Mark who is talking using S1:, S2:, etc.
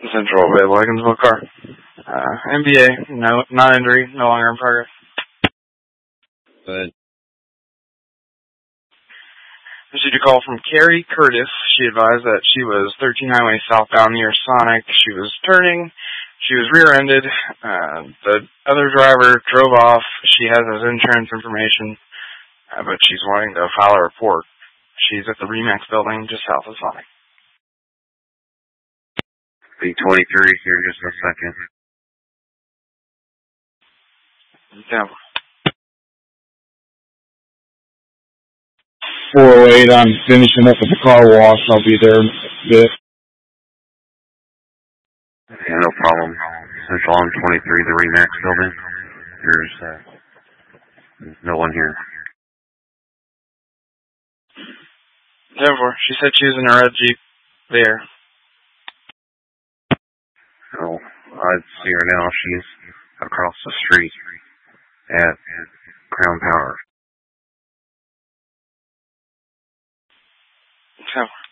S1: Central available. Evansville car. MBA, no, not injury, no longer in progress.
S2: Good.
S1: Received a call from Carrie Curtis. She advised that she was 13 Highway southbound near Sonic. She was turning. She was rear-ended. The other driver drove off. She has his insurance information, but she's wanting to file a report. She's at the Remax building just south of Sonic.
S2: B23 here just a second.
S1: Yeah.
S3: 408, I'm finishing up at the car wash. I'll be there in a bit.
S2: Yeah, no problem. Central on 23, the Remax building. There's no one here.
S1: 10-4. She said she was in a red Jeep there.
S2: Oh, I see her now. She's across the street at Crown Power.
S1: 10-4.